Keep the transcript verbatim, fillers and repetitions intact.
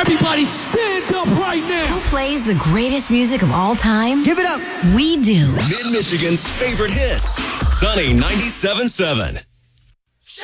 Everybody stand up right now. Who plays the greatest music of all time? Give it up. We do. Mid-Michigan's favorite hits. Sunny ninety-seven point seven.